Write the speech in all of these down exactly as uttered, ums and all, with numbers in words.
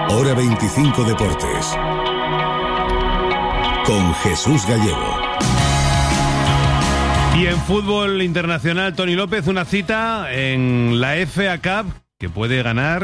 Hora veinticinco Deportes. Con Jesús Gallego. Y en fútbol internacional, Toni López, una cita en la F A Cup que puede ganar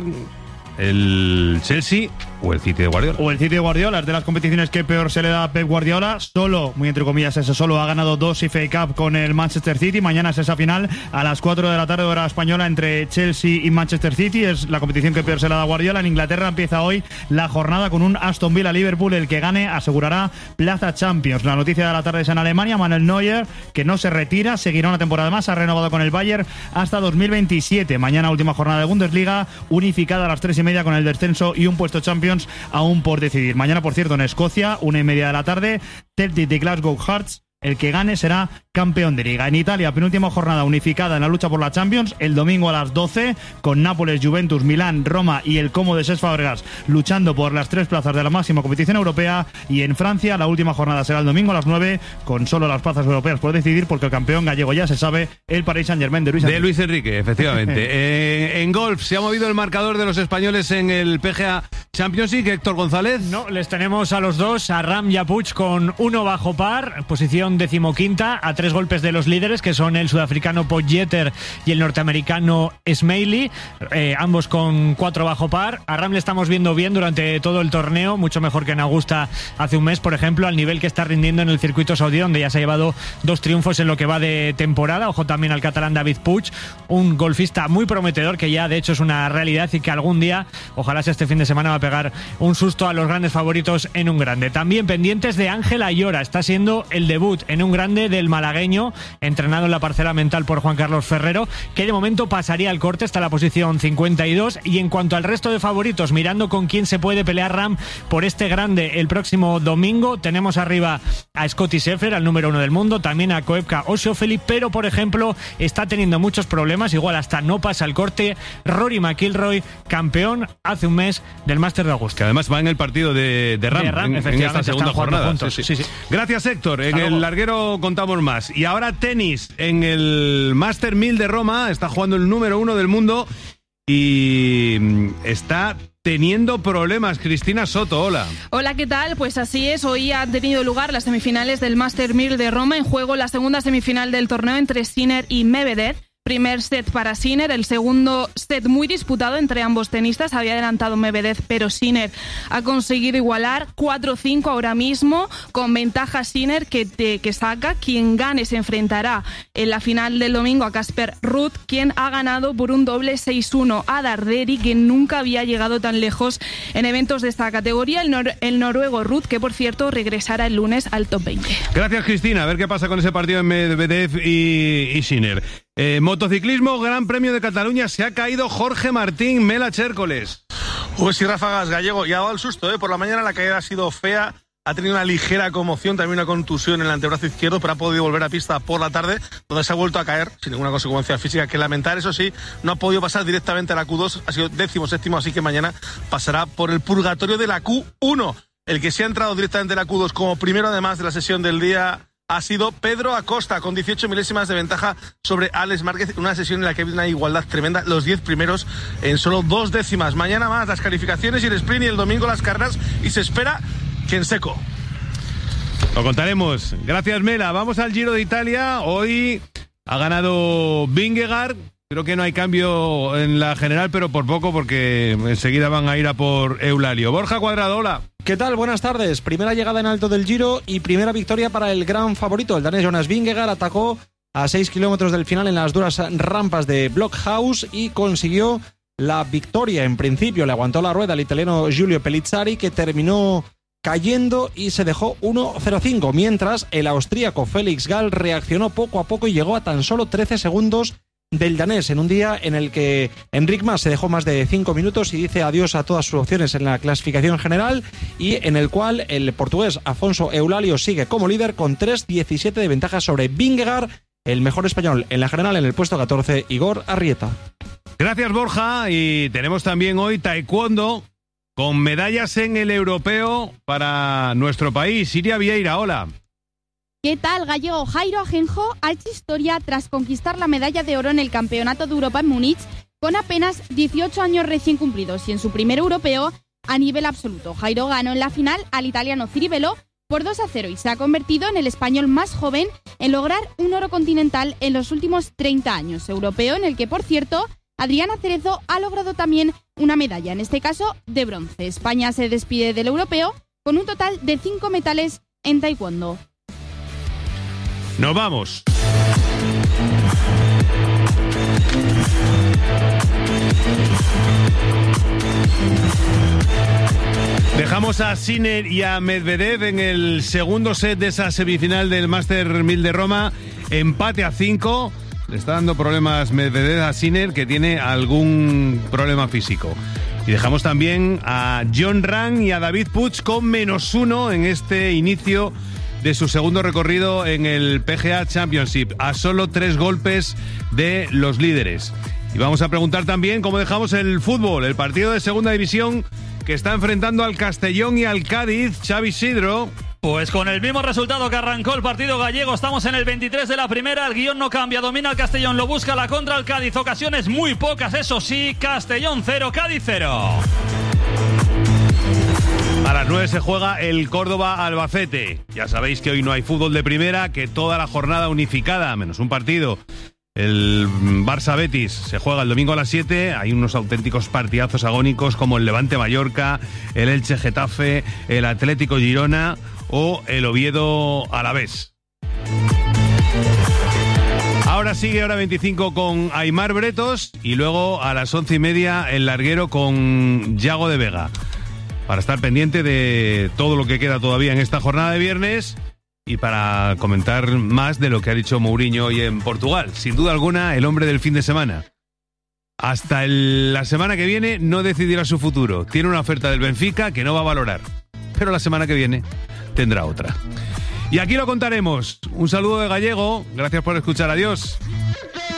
el Chelsea o el City de Guardiola. O el City de Guardiola, es de las competiciones que peor se le da a Pep Guardiola. Solo, muy entre comillas, eso solo ha ganado dos F A Cup con el Manchester City. Mañana es esa final a las cuatro de la tarde, hora española, entre Chelsea y Manchester City. Es la competición que peor se le da a Guardiola. En Inglaterra empieza hoy la jornada con un Aston Villa-Liverpool. El que gane asegurará plaza Champions. La noticia de la tarde es en Alemania. Manuel Neuer, que no se retira, seguirá una temporada más. Ha renovado con el Bayern hasta dos mil veintisiete. Mañana última jornada de Bundesliga, unificada a las tres y media con el descenso y un puesto Champions aún por decidir. Mañana, por cierto, en Escocia, una y media de la tarde, Celtic de Glasgow Hearts. El que gane será campeón de liga. En Italia, penúltima jornada unificada en la lucha por la Champions, el domingo a las doce, con Nápoles, Juventus, Milán, Roma y el Como de Cesc Fàbregas luchando por las tres plazas de la máxima competición europea. Y en Francia, la última jornada será el domingo a las nueve, con solo las plazas europeas por decidir, porque el campeón gallego ya se sabe, el Paris Saint-Germain de Luis Enrique. De Luis Enrique, efectivamente. eh, en golf, ¿se ha movido el marcador de los españoles en el P G A Champions League? Héctor González. No, les tenemos a los dos, a Ram y a Puig, con uno bajo par, posición decimoquinta, a tres golpes de los líderes, que son el sudafricano Potgieter y el norteamericano Smalley, eh, ambos con cuatro bajo par. A Ram le estamos viendo bien durante todo el torneo, mucho mejor que en Augusta hace un mes, por ejemplo, al nivel que está rindiendo en el circuito saudí, donde ya se ha llevado dos triunfos en lo que va de temporada. Ojo también al catalán David Puig, un golfista muy prometedor, que ya de hecho es una realidad y que algún día, ojalá sea este fin de semana, va a pegar un susto a los grandes favoritos en un grande. También pendientes de Ángel Ayora, está siendo el debut en un grande del malagueño, entrenado en la parcela mental por Juan Carlos Ferrero, que de momento pasaría al corte, está en la posición cincuenta y dos. Y en cuanto al resto de favoritos, mirando con quién se puede pelear Ram por este grande el próximo domingo, tenemos arriba a Scottie Scheffler, al número uno del mundo, también a Koepka o Schauffele, pero por ejemplo está teniendo muchos problemas, igual hasta no pasa al corte, Rory McIlroy, campeón hace un mes del Máster de Augusta. Que además va en el partido de, de Ram, de Ram en, en esta segunda jornada. Sí, sí. Sí, sí. Gracias, Héctor. En el larguero contamos más. Y ahora tenis. En el Master mil de Roma está jugando el número uno del mundo y está teniendo problemas. Cristina Soto, hola. Hola, ¿qué tal? Pues así es, hoy han tenido lugar las semifinales del Master mil de Roma. En juego la segunda semifinal del torneo entre Sinner y Medvedev. Primer set para Sinner, el segundo set muy disputado entre ambos tenistas. Había adelantado Medvedev, pero Sinner ha conseguido igualar cuatro cinco ahora mismo, con ventaja Sinner que, te, que saca. Quien gane se enfrentará en la final del domingo a Casper Ruud, quien ha ganado por un doble seis uno a Darderi, que nunca había llegado tan lejos en eventos de esta categoría. El, nor- el noruego Ruud, que por cierto regresará el lunes al top veinte. Gracias, Cristina. A ver qué pasa con ese partido en Medvedev y, y Sinner. Eh, motociclismo, Gran Premio de Cataluña, se ha caído Jorge Martín Mela Chércoles. Uy, sí, ráfagas, Gallego, y ha dado el susto, ¿eh? Por la mañana la caída ha sido fea, ha tenido una ligera conmoción, también una contusión en el antebrazo izquierdo, pero ha podido volver a pista por la tarde, donde se ha vuelto a caer, sin ninguna consecuencia física que lamentar. Eso sí, no ha podido pasar directamente a la Q dos, ha sido décimo séptimo, así que mañana pasará por el purgatorio de la Q uno. El que se ha entrado directamente en la Q dos como primero, además de la sesión del día, ha sido Pedro Acosta, con dieciocho milésimas de ventaja sobre Alex Márquez, una sesión en la que ha habido una igualdad tremenda, los diez primeros en solo dos décimas. Mañana más las calificaciones y el sprint, y el domingo las carreras, y se espera que en seco. Lo contaremos. Gracias, Mela. Vamos al Giro de Italia. Hoy ha ganado Vingegaard. Creo que no hay cambio en la general, pero por poco, porque enseguida van a ir a por Eulalio. Borja Cuadrado, hola. ¿Qué tal? Buenas tardes. Primera llegada en alto del Giro y primera victoria para el gran favorito. El danés Jonas Vingegaard atacó a seis kilómetros del final en las duras rampas de Blockhaus y consiguió la victoria. En principio le aguantó la rueda al italiano Giulio Pellizzari, que terminó cayendo y se dejó uno cero cinco, mientras el austríaco Felix Gall reaccionó poco a poco y llegó a tan solo trece segundos del danés, en un día en el que Enric Mas se dejó más de cinco minutos y dice adiós a todas sus opciones en la clasificación general, y en el cual el portugués Afonso Eulalio sigue como líder con tres diecisiete de ventaja sobre Vingegaard, el mejor español en la general en el puesto catorce, Igor Arrieta. Gracias, Borja. Y tenemos también hoy taekwondo, con medallas en el europeo para nuestro país. Siria Vieira, hola. ¿Qué tal, Gallego? Jairo Ajenjo ha hecho historia tras conquistar la medalla de oro en el Campeonato de Europa en Múnich con apenas dieciocho años recién cumplidos, y en su primer europeo a nivel absoluto. Jairo ganó en la final al italiano Ciribello por dos a cero y se ha convertido en el español más joven en lograr un oro continental en los últimos treinta años. Europeo en el que, por cierto, Adriana Cerezo ha logrado también una medalla, en este caso de bronce. España se despide del europeo con un total de cinco metales en taekwondo. Nos vamos. Dejamos a Sinner y a Medvedev en el segundo set de esa semifinal del Master mil de Roma. Empate a cinco. Le está dando problemas Medvedev a Sinner, que tiene algún problema físico. Y dejamos también a John Ram y a David Puig con menos uno en este inicio de su segundo recorrido en el P G A Championship, a solo tres golpes de los líderes. Y vamos a preguntar también cómo dejamos el fútbol, el partido de segunda división que está enfrentando al Castellón y al Cádiz. Xavi Isidro. Pues con el mismo resultado que arrancó el partido gallego, estamos en el veintitrés de la primera, el guión no cambia, domina el Castellón, lo busca la contra el Cádiz, ocasiones muy pocas, eso sí, Castellón cero, Cádiz cero. A las nueve se juega el Córdoba-Albacete. Ya sabéis que hoy no hay fútbol de primera, que toda la jornada unificada, menos un partido. El Barça-Betis se juega el domingo a las siete. Hay unos auténticos partidazos agónicos como el Levante-Mallorca, el Elche-Getafe, el Atlético-Girona o el Oviedo-Alavés. Ahora sigue hora veinticinco con Aimar Bretos y luego a las once y media el larguero con Yago de Vega. Para estar pendiente de todo lo que queda todavía en esta jornada de viernes y para comentar más de lo que ha dicho Mourinho hoy en Portugal. Sin duda alguna, el hombre del fin de semana. Hasta el, la semana que viene no decidirá su futuro. Tiene una oferta del Benfica que no va a valorar. Pero la semana que viene tendrá otra. Y aquí lo contaremos. Un saludo de Gallego. Gracias por escuchar. Adiós.